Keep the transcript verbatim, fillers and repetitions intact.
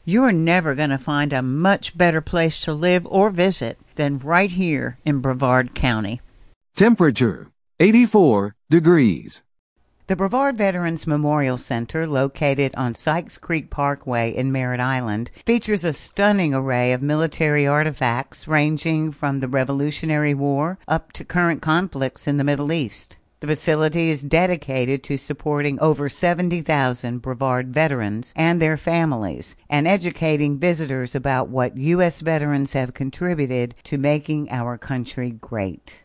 You're never going to find a much better place to live or visit than right here in Brevard County. Temperature, eighty-four degrees. The Brevard Veterans Memorial Center, located on Sykes Creek Parkway in Merritt Island, features a stunning array of military artifacts ranging from the Revolutionary War up to current conflicts in the Middle East. The facility is dedicated to supporting over seventy thousand Brevard veterans and their families and educating visitors about what U S veterans have contributed to making our country great.